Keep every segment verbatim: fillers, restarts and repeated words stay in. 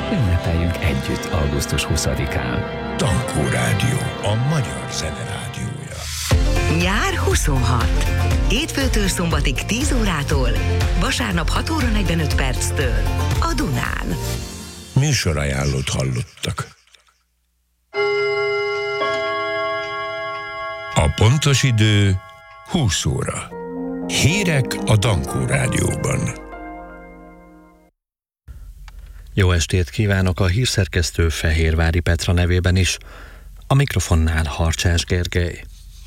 Ünnepeljünk együtt augusztus huszadikán. Dankó Rádió, a magyar zene rádiója. Nyár huszonhat. Hétfőtől szombatig tíz órától, vasárnap hat óra negyvenöt perctől a Dunán. Műsorajánlót hallottak. A pontos idő húsz óra. Hírek a Dankó Rádióban. Jó estét kívánok a hírszerkesztő Fehérvári Petra nevében is. A mikrofonnál Harcsás Gergely.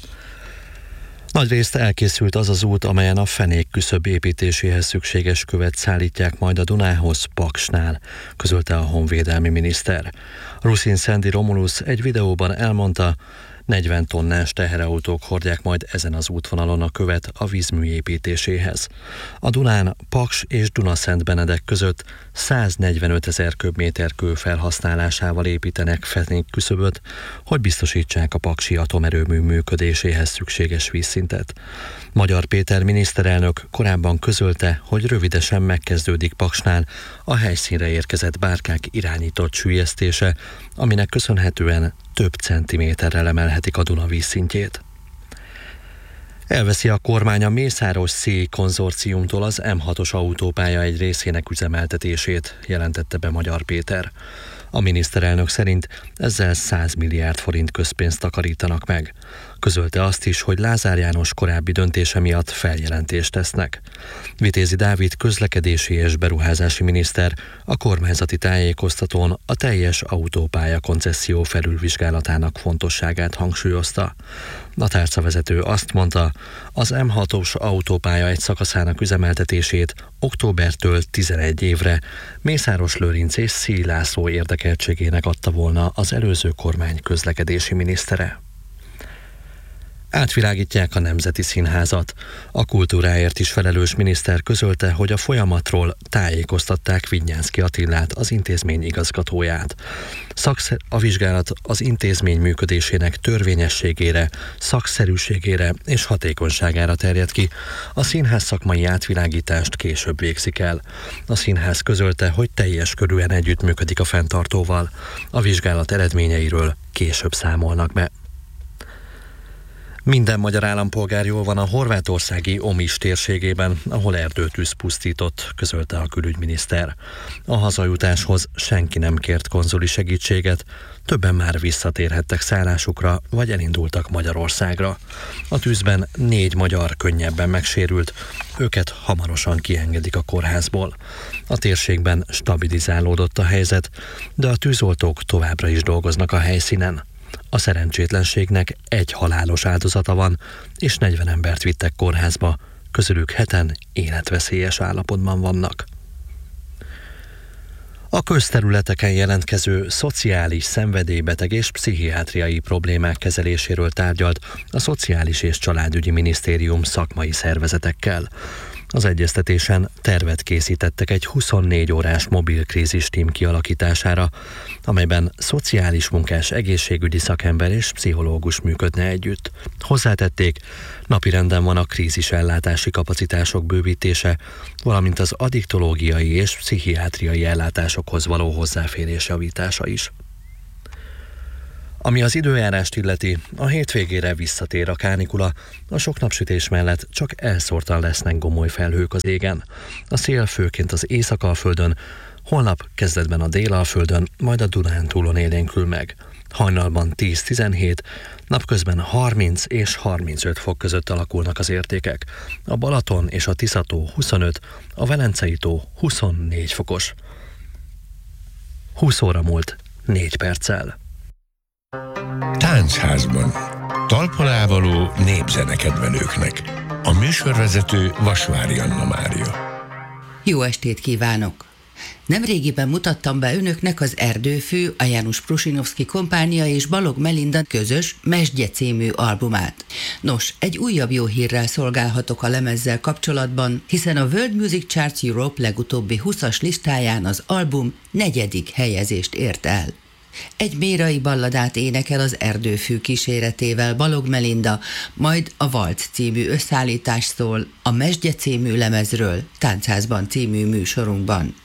Nagyrészt elkészült az az út, amelyen a fenék küszöb építéséhez szükséges követ szállítják majd a Dunához Paksnál, közölte a honvédelmi miniszter. Ruszin Szendi Romulus egy videóban elmondta, negyven tonnás teherautók hordják majd ezen az útvonalon a követ a vízmű építéséhez. A Dunán Paks és Dunaszentbenedek között száznegyvenöt ezer köbméter kő felhasználásával építenek fenékküszöböt, hogy biztosítsák a paksi atomerőmű működéséhez szükséges vízszintet. Magyar Péter miniszterelnök korábban közölte, hogy rövidesen megkezdődik Paksnál a helyszínre érkezett bárkák irányított süllyesztése, aminek köszönhetően több centiméterrel emelhetik a Duna vízszintjét. Elveszi a kormány a Mészáros-Szély konzorciumtól az em hatos autópálya egy részének üzemeltetését, jelentette be Magyar Péter. A miniszterelnök szerint ezzel száz milliárd forint közpénzt takarítanak meg. Közölte azt is, hogy Lázár János korábbi döntése miatt feljelentést tesznek. Vitézi Dávid közlekedési és beruházási miniszter a kormányzati tájékoztatón a teljes autópálya koncesszió felülvizsgálatának fontosságát hangsúlyozta. A tárcavezető azt mondta, az em hatos autópálya egy szakaszának üzemeltetését októbertől tizenegy évre Mészáros-Lőrinc és Szély László érdekeltségének adta volna az előző kormány közlekedési minisztere. Átvilágítják a Nemzeti Színházat. A kultúráért is felelős miniszter közölte, hogy a folyamatról tájékoztatták Vidnyánszky Attilát, az intézmény igazgatóját. Szakszer- a vizsgálat az intézmény működésének törvényességére, szakszerűségére és hatékonyságára terjed ki. A színház szakmai átvilágítást később végzik el. A színház közölte, hogy teljes körűen együttműködik a fenntartóval. A vizsgálat eredményeiről később számolnak be. Minden magyar állampolgár jól van a horvátországi Omis térségében, ahol erdőtűz pusztított, közölte a külügyminiszter. A hazajutáshoz senki nem kért konzuli segítséget, többen már visszatérhettek szállásukra, vagy elindultak Magyarországra. A tűzben négy magyar könnyebben megsérült, őket hamarosan kiengedik a kórházból. A térségben stabilizálódott a helyzet, de a tűzoltók továbbra is dolgoznak a helyszínen. A szerencsétlenségnek egy halálos áldozata van, és negyven embert vittek kórházba, közülük heten életveszélyes állapotban vannak. A közterületeken jelentkező szociális, szenvedélybeteg és pszichiátriai problémák kezeléséről tárgyalt a Szociális és Családügyi Minisztérium szakmai szervezetekkel. Az egyeztetésen tervet készítettek egy huszonnégy órás mobil krízistím kialakítására, amelyben szociális munkás, egészségügyi szakember és pszichológus működne együtt. Hozzátették, napirenden van a krízisellátási kapacitások bővítése, valamint az addiktológiai és pszichiátriai ellátásokhoz való hozzáférés javítása is. Ami az időjárást illeti, a hétvégére visszatér a kánikula, a sok napsütés mellett csak elszórtan lesznek gomoly felhők az égen. A szél főként az Észak-Alföldön, holnap kezdetben a Dél-Alföldön, majd a Dunántúlon élénkül meg. Hajnalban tíz-tizenhét, napközben harminc és harmincöt fok között alakulnak az értékek. A Balaton és a Tisza-tó huszonöt, a Velencei tó huszonnégy fokos. húsz óra múlt négy perccel. Táncházban. Talpalávaló népzenekedvelőknek. A műsorvezető Vasvári Anna Mária. Jó estét kívánok! Nemrégiben mutattam be önöknek az Erdőfű, a János Prusinovszky kompánia és Balogh Melinda közös Mesdje című albumát. Nos, egy újabb jó hírrel szolgálhatok a lemezzel kapcsolatban, hiszen a World Music Charts Europe legutóbbi húszas listáján az album negyedik helyezést ért el. Egy mérai balladát énekel az Erdőfű kíséretével Balogh Melinda, majd a Valc című összeállítás szól a Mesdje című lemezről Táncházban című műsorunkban.